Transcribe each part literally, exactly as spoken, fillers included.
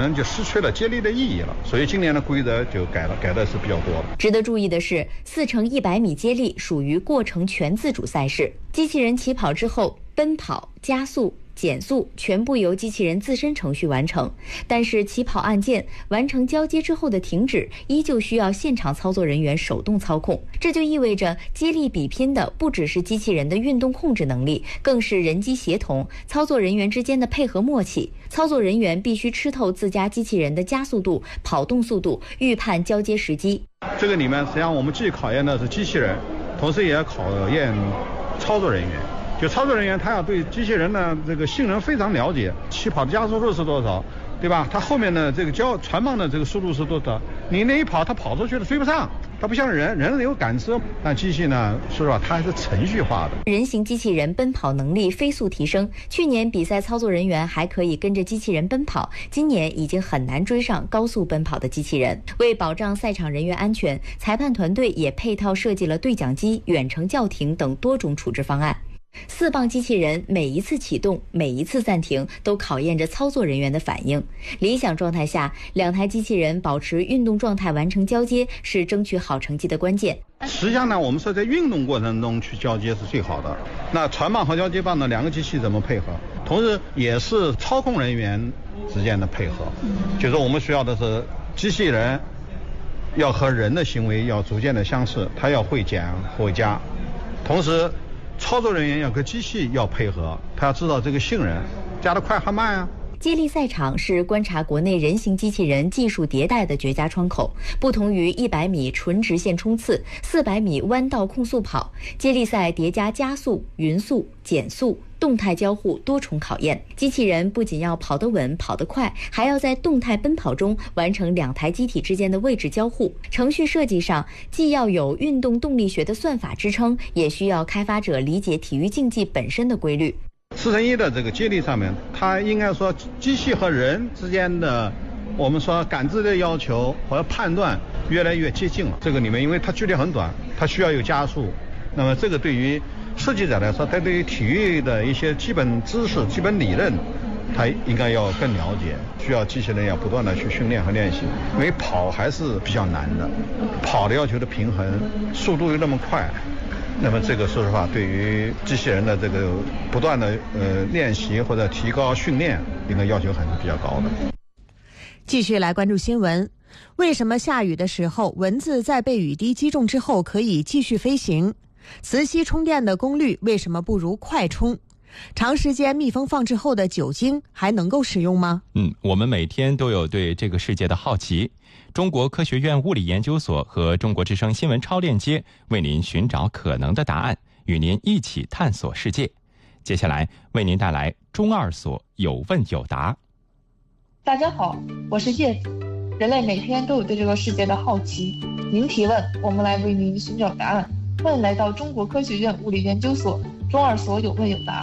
能就失去了接力的意义了。所以今年的规则就改了，改的是比较多的。 值得注意的是，四乘一百米接力属于过程全自主赛事，机器人起跑之后，奔跑、加速、减速全部由机器人自身程序完成，但是起跑按键完成交接之后的停止依旧需要现场操作人员手动操控。这就意味着接力比拼的不只是机器人的运动控制能力，更是人机协同、操作人员之间的配合默契。操作人员必须吃透自家机器人的加速度、跑动速度，预判交接时机。 这个里面实际上我们既考验的是机器人，同时也要考验操作人员。就操作人员他要对机器人的这个性能非常了解，起跑的加速度是多少，对吧？它后面的这个交传棒的这个速度是多少？你那一跑，它跑出去了追不上。它不像人，人有感知，但机器呢，说实话，它还是程序化的。 人形机器人奔跑能力飞速提升，去年比赛操作人员还可以跟着机器人奔跑，今年已经很难追上高速奔跑的机器人。为保障赛场人员安全，裁判团队也配套设计了对讲机、远程叫停等多种处置方案。四磅机器人每一次启动、每一次暂停都考验着操作人员的反应。理想状态下，两台机器人保持运动状态完成交接是争取好成绩的关键。 实际上呢，我们说在运动过程中去交接是最好的。那传棒和交接棒呢，两个机器怎么配合？同时也是操控人员之间的配合。就是我们需要的是机器人要和人的行为要逐渐的相似，它要会减会加，同时操作人员要跟机器要配合，他要知道这个性能加得快还慢啊。 接力赛场是观察国内人形机器人技术迭代的绝佳窗口。不同于一百米纯直线冲刺、四百米弯道控速跑，接力赛叠加加速、匀速、减速、动态交互多重考验。机器人不仅要跑得稳、跑得快，还要在动态奔跑中完成两台机体之间的位置交互。程序设计上，既要有运动动力学的算法支撑，也需要开发者理解体育竞技本身的规律。 四乘一的这个接力上面，它应该说机器和人之间的我们说感知的要求和判断越来越接近了。这个里面因为它距离很短，它需要有加速，那么这个对于设计者来说，他对于体育的一些基本知识、基本理论，他应该要更了解，需要机器人要不断的去训练和练习。因为跑还是比较难的，跑的要求的平衡，速度又那么快。那么这个说实话，对于机器人的这个不断的呃练习或者提高训练，应该要求还是比较高的。 继续来关注新闻。为什么下雨的时候，蚊子在被雨滴击中之后可以继续飞行？磁吸充电的功率为什么不如快充？长时间密封放置后的酒精还能够使用吗？ 嗯，我们每天都有对这个世界的好奇。中国科学院物理研究所和中国之声新闻超链接为您寻找可能的答案，与您一起探索世界。接下来为您带来中二所有问有答。 大家好，我是叶子。人类每天都有对这个世界的好奇，您提问，我们来为您寻找答案。欢迎来到中国科学院物理研究所中二所有问有答。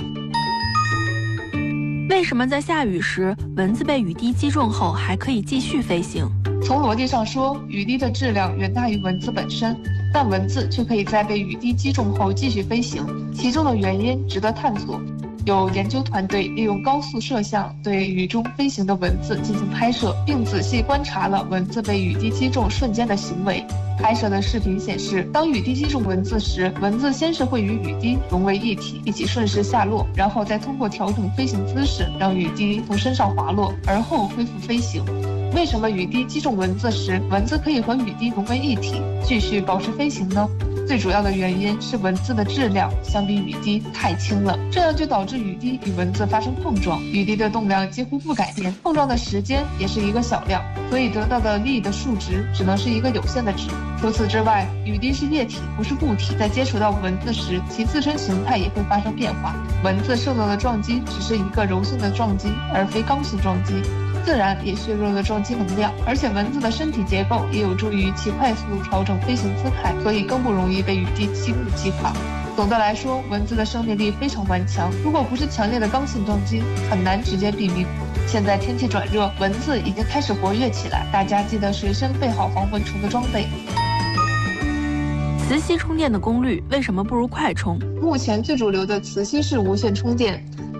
为什么在下雨时，蚊子被雨滴击中后还可以继续飞行？ 从逻辑上说，雨滴的质量远大于蚊子本身，但蚊子却可以在被雨滴击中后继续飞行，其中的原因值得探索。有研究团队利用高速摄像对雨中飞行的蚊子进行拍摄，并仔细观察了蚊子被雨滴击中瞬间的行为。拍摄的视频显示，当雨滴击中蚊子时，蚊子先是会与雨滴融为一体，一起顺势下落，然后再通过调整飞行姿势，让雨滴从身上滑落，而后恢复飞行。为什么雨滴击中蚊子时，蚊子可以和雨滴融为一体，继续保持飞行呢？最主要的原因是蚊子的质量相比雨滴太轻了，这样就导致雨滴与蚊子发生碰撞，雨滴的动量几乎不改变，碰撞的时间也是一个小量，所以得到的力的数值只能是一个有限的值。除此之外，雨滴是液体，不是固体，在接触到蚊子时，其自身形态也会发生变化。蚊子受到的撞击只是一个柔性的撞击，而非刚性撞击，自然也削弱了撞击能量，而且蚊子的身体结构也有助于其快速调整飞行姿态，所以更不容易被雨滴轻易击垮。总的来说，蚊子的生命力非常顽强，如果不是强烈的刚性撞击，很难直接毙命。现在天气转热，蚊子已经开始活跃起来，大家记得随身备好防蚊虫的装备。 磁吸充电的功率为什么不如快充？ 目前最主流的磁吸式无线充电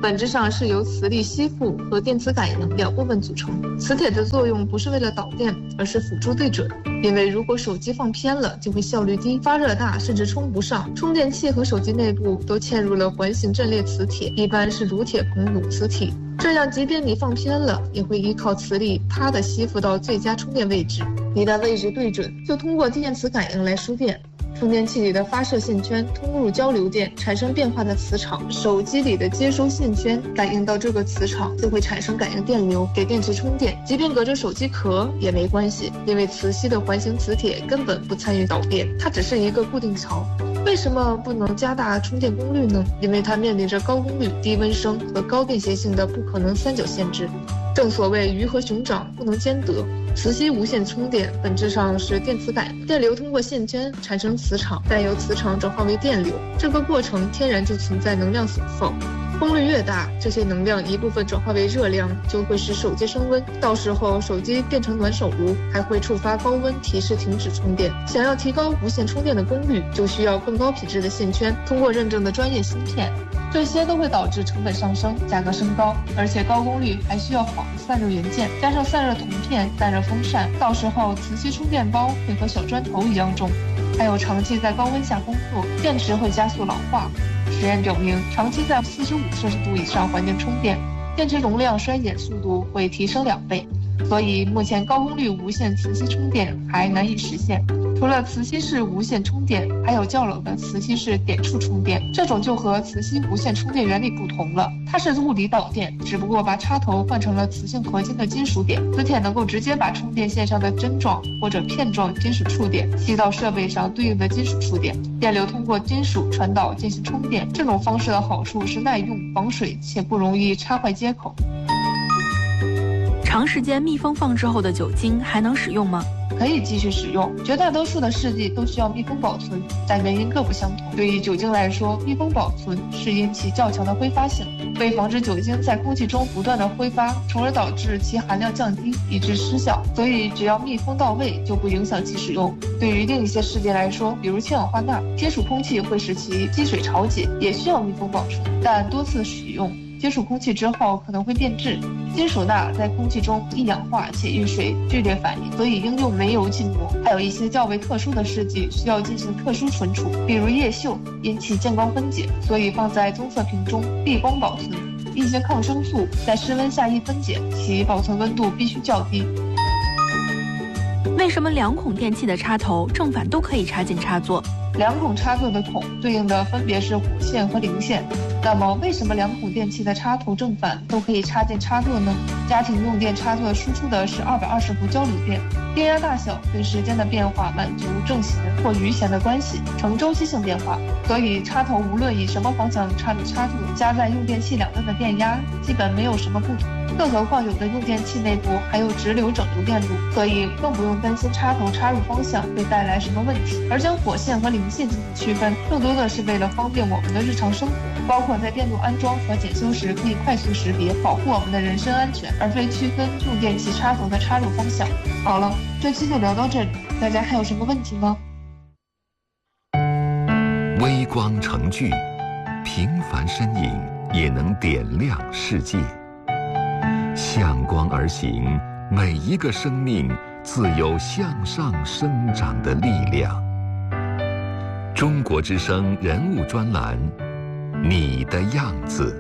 本质上是由磁力吸附和电磁感应两部分组成。磁铁的作用不是为了导电，而是辅助对准。因为如果手机放偏了，就会效率低、发热大，甚至充不上。充电器和手机内部都嵌入了环形阵列磁铁，一般是铝铁硼钼磁体。这样，即便你放偏了，也会依靠磁力啪地吸附到最佳充电位置。一旦位置对准，就通过电磁感应来输电。充电器里的发射线圈通入交流电，产生变化的磁场。手机里的接收线圈感应到这个磁场，就会产生感应电流，给电池充电。即便隔着手机壳也没关系，因为磁吸的环形磁铁根本不参与导电，它只是一个固定槽。为什么不能加大充电功率呢？因为它面临着高功率、低温升和高便携性的不可能三角限制。正所谓鱼和熊掌不能兼得。磁吸无线充电本质上是电磁感应，电流通过线圈产生磁场，再由磁场转化为电流，这个过程天然就存在能量损耗。功率越大，这些能量一部分转化为热量，就会使手机升温，到时候手机变成暖手炉，还会触发高温提示停止充电。想要提高无线充电的功率，就需要更高品质的线圈，通过认证的专业芯片，这些都会导致成本上升，价格升高，而且高功率还需要好的散热元件，加上散热铜片、散热风扇，到时候磁吸充电包会和小砖头一样重。还有长期在高温下工作，电池会加速老化。实验表明，长期在四十五摄氏度以上环境充电，电池容量衰减速度会提升两倍。所以目前高功率无线磁吸充电还难以实现。除了磁吸式无线充电，还有较冷的磁吸式点触充电，这种就和磁吸无线充电原理不同了，它是物理导电，只不过把插头换成了磁性合金的金属点，磁铁能够直接把充电线上的针状或者片状金属触点吸到设备上对应的金属触点，电流通过金属传导进行充电。这种方式的好处是耐用、防水且不容易插坏接口。 长时间密封放置后的酒精还能使用吗？ 可以继续使用，绝大多数的试剂都需要密封保存，但原因各不相同。对于酒精来说，密封保存是因其较强的挥发性，为防止酒精在空气中不断的挥发，从而导致其含量降低，以致失效，所以只要密封到位，就不影响其使用。对于另一些试剂来说，比如氢氧化钠，接触空气会使其积水潮解，也需要密封保存，但多次使用接触空气之后可能会变质。金属钠在空气中易氧化且遇水剧烈反应，所以应用煤油浸膜。还有一些较为特殊的试剂需要进行特殊存储，比如叶锈，因其见光分解，所以放在棕色瓶中避光保存。一些抗生素在室温下易分解，其保存温度必须较低。 为什么两孔电器的插头正反都可以插进插座？ 两孔插座的孔对应的分别是火线和零线。那么为什么两孔电器的插头正反都可以插进插座呢？家庭用电插座输出的是二百二十伏交流电，电压大小对时间的变化满足正弦或余弦的关系，呈周期性变化。所以插头无论以什么方向插入插座，加在用电器两端的电压基本没有什么不同。更何况有的用电器内部还有直流整流电路，所以更不用担心插头插入方向会带来什么问题。而将火线和零线进行区分，更多的是为了方便我们的日常生活，包括在电路安装和检修时可以快速识别，保护我们的人身安全，而非区分用电器插头的插入方向。好了，这期就聊到这里，大家还有什么问题吗？ 微光成炬，平凡身影也能点亮世界。向光而行，每一个生命自有向上生长的力量。中国之声人物专栏，你的样子。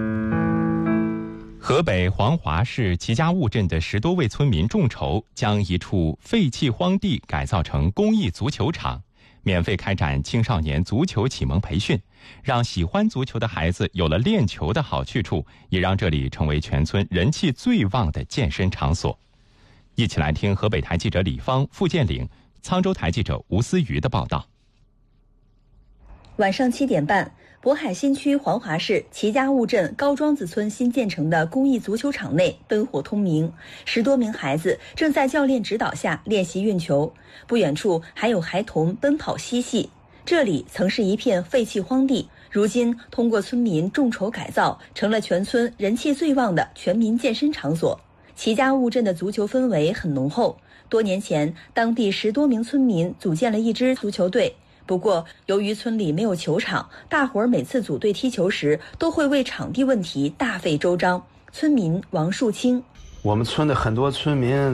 河北黄华市齐家坞镇的十多位村民众筹，将一处废弃荒地改造成公益足球场，免费开展青少年足球启蒙培训，让喜欢足球的孩子有了练球的好去处，也让这里成为全村人气最旺的健身场所。一起来听河北台记者李芳、傅建岭、沧州台记者吴思瑜的报道。 晚上七点半，渤海新区黄华市齐家坞镇高庄子村新建成的公益足球场内灯火通明，十多名孩子正在教练指导下练习运球，不远处还有孩童奔跑嬉戏。这里曾是一片废弃荒地，如今通过村民众筹改造，成了全村人气最旺的全民健身场所。齐家坞镇的足球氛围很浓厚，多年前当地十多名村民组建了一支足球队， 不过，由于村里没有球场，大伙儿每次组队踢球时都会为场地问题大费周章。村民王树清： 我们村的很多村民